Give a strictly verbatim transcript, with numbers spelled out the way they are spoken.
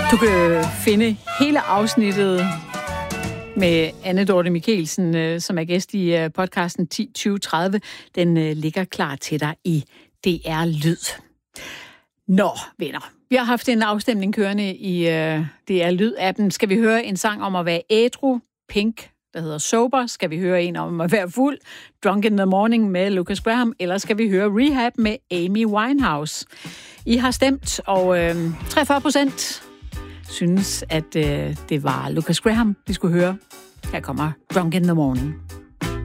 Du kan finde hele afsnittet med Anne Dorte Michelsen, som er gæst i podcasten ti tyve tredive. Den ligger klar til dig i D R Lyd. Nå, venner. Vi har haft en afstemning kørende i D R Lyd-appen. Skal vi høre en sang om at være ædru? Pink, der hedder Sober. Skal vi høre en om at være fuld? Drunk in the Morning med Lucas Graham. Eller skal vi høre Rehab med Amy Winehouse? I har stemt, og øh, treogfyrre procent synes, at øh, det var Lucas Graham, vi skulle høre. Her kommer Drunk in the Morning.